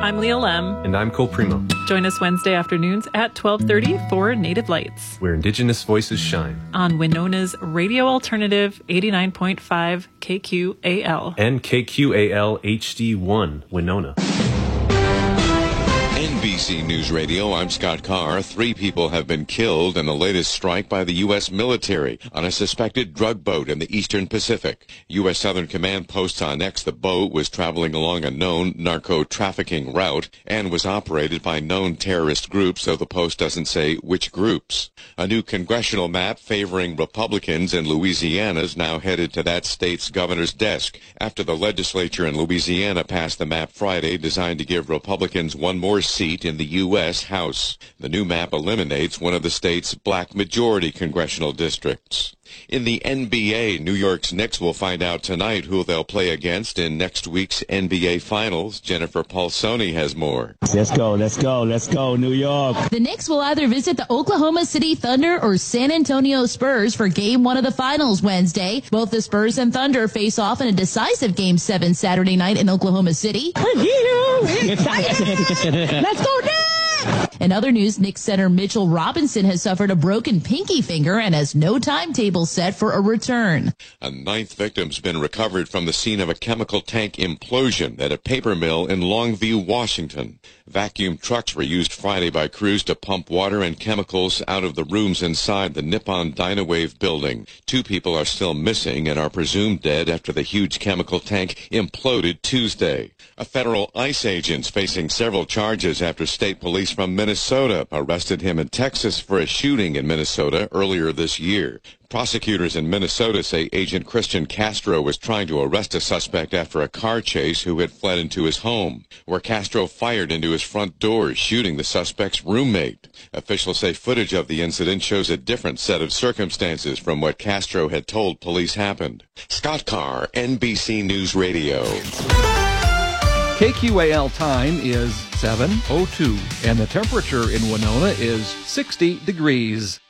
I'm Leah Lem. And I'm Cole Primo. Join us Wednesday afternoons at 12:30 for Native Lights, where Indigenous voices shine. On Winona's Radio Alternative 89.5 KQAL. And KQAL HD1 Winona. NBC News Radio, I'm Scott Carr. 3 people have been killed in the latest strike by the U.S. military on a suspected drug boat in the Eastern Pacific. U.S. Southern Command posts on X the boat was traveling along a known narco-trafficking route and was operated by known terrorist groups, though the Post doesn't say which groups. A new congressional map favoring Republicans in Louisiana is now headed to that state's governor's desk after the legislature in Louisiana passed the map Friday, designed to give Republicans one more seat in the U.S. House. The new map eliminates one of the state's black majority congressional districts. In the NBA, New York's Knicks will find out tonight who they'll play against in next week's NBA Finals. Jennifer Paulsoni has more. Let's go, New York. The Knicks will either visit the Oklahoma City Thunder or San Antonio Spurs for Game 1 of the Finals Wednesday. Both the Spurs and Thunder face off in a decisive Game 7 Saturday night in Oklahoma City. Let's go, Knicks! In other news, Knicks center Mitchell Robinson has suffered a broken pinky finger and has no timetable set for a return. A 9th victim's been recovered from the scene of a chemical tank implosion at a paper mill in Longview, Washington. Vacuum trucks were used Friday by crews to pump water and chemicals out of the rooms inside the Nippon Dynawave building. 2 people are still missing and are presumed dead after the huge chemical tank imploded Tuesday. A federal ICE agent's facing several charges after state police from Minnesota arrested him in Texas for a shooting in Minnesota earlier this year. Prosecutors in Minnesota say Agent Christian Castro was trying to arrest a suspect after a car chase who had fled into his home, where Castro fired into his front door, shooting the suspect's roommate. Officials say footage of the incident shows a different set of circumstances from what Castro had told police happened. Scott Carr, NBC News Radio. KQAL time is 7:02, and the temperature in Winona is 60 degrees.